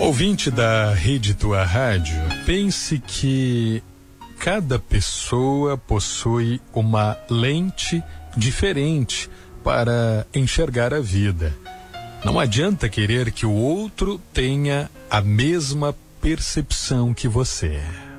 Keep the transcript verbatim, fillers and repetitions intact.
Ouvinte da Rede Tua Rádio, pense que cada pessoa possui uma lente diferente para enxergar a vida. Não adianta querer que o outro tenha a mesma percepção que você.